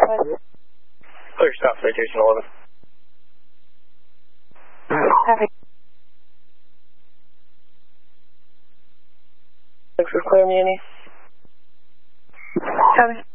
Clear stop, citation 11. Copy. 6 is clear, Muni. Copy.